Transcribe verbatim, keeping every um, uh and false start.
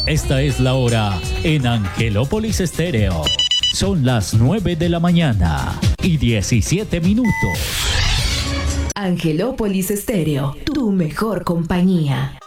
Esta es la hora en Angelópolis Estéreo. Son las nueve de la mañana y diecisiete minutos. Angelópolis Estéreo, tu mejor compañía.